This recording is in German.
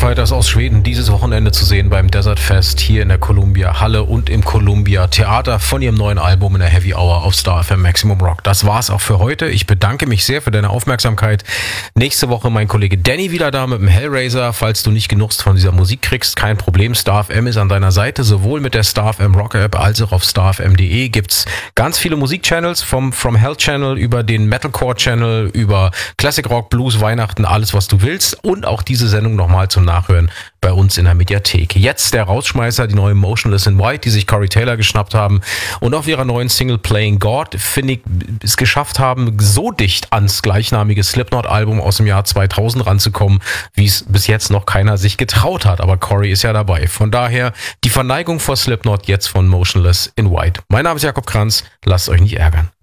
Fighters aus Schweden dieses Wochenende zu sehen beim Desert Fest hier in der Columbia Halle und im Columbia Theater von ihrem neuen Album in der Heavy Hour auf Star FM Maximum Rock. Das war's auch für heute. Ich bedanke mich sehr für deine Aufmerksamkeit. Nächste Woche mein Kollege Danny wieder da mit dem Hellraiser. Falls du nicht genug von dieser Musik kriegst, kein Problem. Star FM ist an deiner Seite. Sowohl mit der Star FM Rock App als auch auf starfm.de gibt's ganz viele Musikchannels vom From Hell Channel über den Metalcore Channel, über Classic Rock, Blues, Weihnachten, alles was du willst und auch diese Sendung nochmal zum Nachhören bei uns in der Mediathek. Jetzt der Rausschmeißer, die neue Motionless in White, die sich Corey Taylor geschnappt haben und auf ihrer neuen Single Playing God, finde ich, es geschafft haben, so dicht ans gleichnamige Slipknot-Album aus dem Jahr 2000 ranzukommen, wie es bis jetzt noch keiner sich getraut hat. Aber Corey ist ja dabei. Von daher die Verneigung vor Slipknot jetzt von Motionless in White. Mein Name ist Jakob Kranz. Lasst euch nicht ärgern.